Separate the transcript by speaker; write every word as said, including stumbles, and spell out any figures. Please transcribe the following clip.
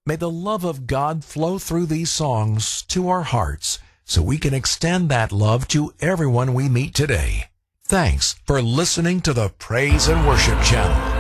Speaker 1: May the love of God flow through these songs to our hearts so we can extend that love to everyone we meet today. Thanks for listening to the Praise and Worship Channel.